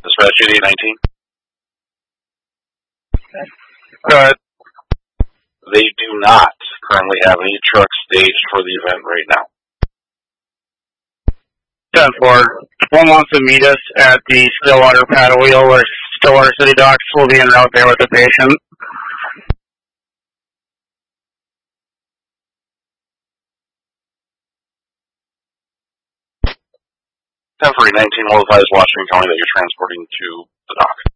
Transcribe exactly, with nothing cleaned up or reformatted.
Dispatch eighty-eight nineteen. Go ahead. They do not currently have any trucks staged for the event right now. ten four. One wants to meet us at the Stillwater paddle wheel where Stillwater City Docks will be en route there with the patient. ten forty nineteen will advise Washington County that you're transporting to the dock.